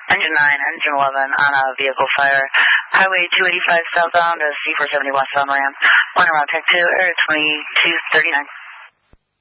Engine 9, Engine 11 on a vehicle fire. Highway 285 southbound to C470 westbound ramp. Point around tank 2, area 2239.